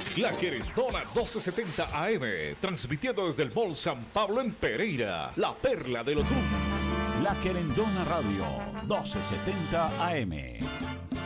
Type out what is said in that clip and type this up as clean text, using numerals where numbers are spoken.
La Querendona 1270 AM, transmitiendo desde el Mall San Pablo en Pereira, la perla del Otún. La Querendona Radio 1270 AM.